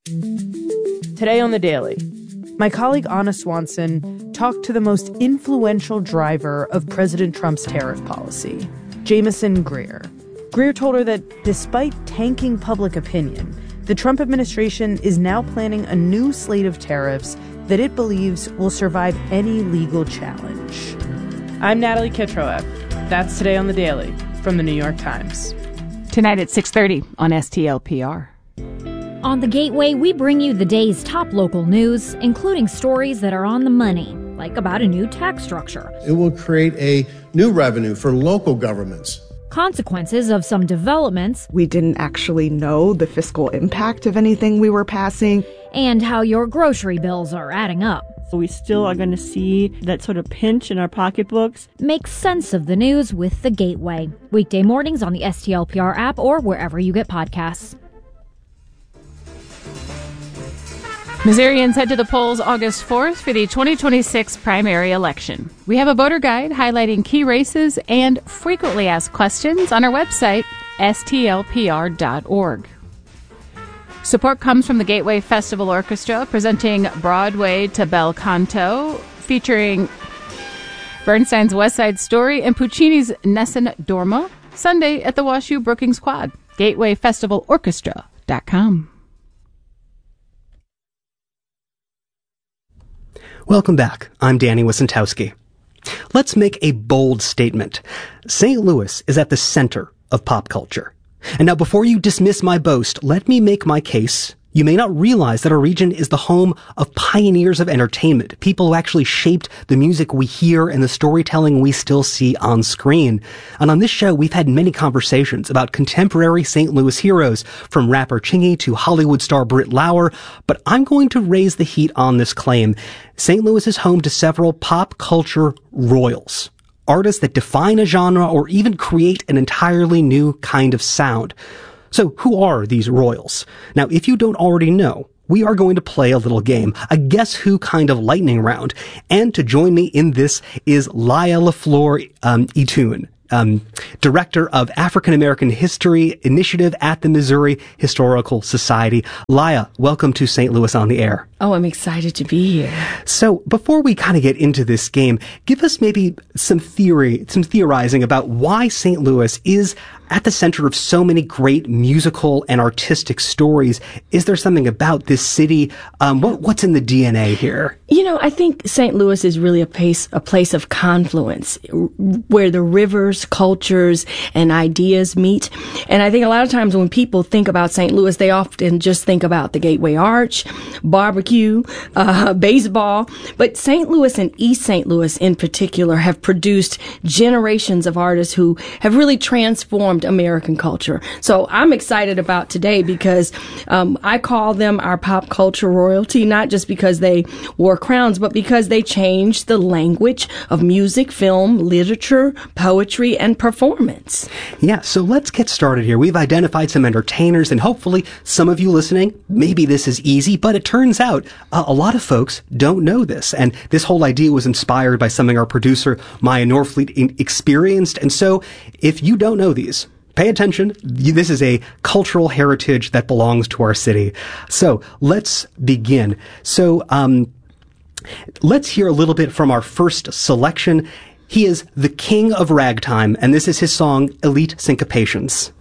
Today on The Daily, my colleague Anna Swanson talked to the most influential driver of President Trump's tariff policy, Jamieson Greer. Greer told her that despite tanking public opinion, the Trump administration is now planning a new slate of tariffs that it believes will survive any legal challenge. I'm Natalie Kitroev. That's Today on The Daily from The New York Times. Tonight at 6:30 on STLPR. On The Gateway, we bring you the day's top local news, including stories that are on the money, like about a new tax structure. It will create a new revenue for local governments. Consequences of some developments. We didn't actually know the fiscal impact of anything we were passing. And how your grocery bills are adding up. So we still are going to see that sort of pinch in our pocketbooks. Make sense of the news with The Gateway. Weekday mornings on the STLPR app or wherever you get podcasts. Missourians head to the polls August 4th for the 2026 primary election. We have a voter guide highlighting key races and frequently asked questions on our website, stlpr.org. Support comes from the Gateway Festival Orchestra, presenting Broadway to Bel Canto, featuring Bernstein's West Side Story and Puccini's Nessun Dorma, Sunday at the WashU Brookings Quad. GatewayFestivalOrchestra.com. Welcome back. I'm Danny Wicentowski. Let's make a bold statement. St. Louis is at the center of pop culture. And now before you dismiss my boast, let me make my case. You may not realize that our region is the home of pioneers of entertainment, people who actually shaped the music we hear and the storytelling we still see on screen. And on this show, we've had many conversations about contemporary St. Louis heroes, from rapper Chingy to Hollywood star Britt Lauer, but I'm going to raise the heat on this claim. St. Louis is home to several pop culture royals, artists that define a genre or even create an entirely new kind of sound. So who are these royals? Now, if you don't already know, we are going to play a little game, a Guess Who kind of lightning round. And to join me in this is Laya LaFleur Itoon, Director of African American History Initiative at the Missouri Historical Society. Laya, welcome to St. Louis on the Air. Oh, I'm excited to be here. So before we kind of get into this game, give us maybe some theorizing about why St. Louis is at the center of so many great musical and artistic stories. Is there something about this city? What's in the DNA here? You know, I think St. Louis is really a place of confluence where the rivers, cultures, and ideas meet. And I think a lot of times when people think about St. Louis, they often just think about the Gateway Arch, barbecue, baseball. But St. Louis and East St. Louis in particular have produced generations of artists who have really transformed American culture. So I'm excited about today because I call them our pop culture royalty, not just because they wore crowns, but because they changed the language of music, film, literature, poetry, and performance. Yeah, so let's get started here. We've identified some entertainers, and hopefully some of you listening, maybe this is easy, but it turns out a lot of folks don't know this. And this whole idea was inspired by something our producer, Maya Norfleet, experienced. And so if you don't know these, pay attention. This is a cultural heritage that belongs to our city. So let's begin. So let's hear a little bit from our first selection. He is the king of ragtime, and this is his song, Elite Syncopations.